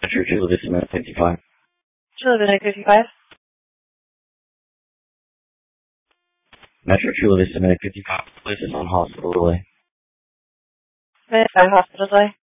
Metro Chula Vista Medic 55. Chula Vista 55. Metro Chula Vista Medic 55. Places on hospital delay. Hospital delay.